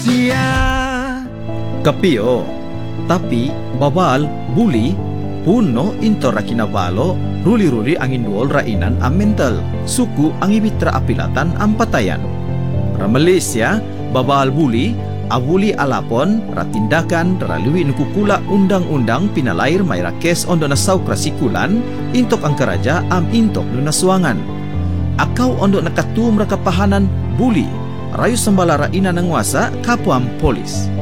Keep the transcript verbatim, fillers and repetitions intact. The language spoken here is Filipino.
Siya kapio, tapi babal buli puno into ra kinabalo ruli-ruli ang induol rainan ang mental suku ang ibitra apilatan ang patayan. Ra Malaysia babal buli abuli alapon ratindakan ralui nukukula undang-undang pinalair may rakes ondo na saukrasikulan intok ang karaja am intok no naswangan. Akaw ondo nakatum ra kapahanan buli rayo sambalara ina ng wasa kapwam polis.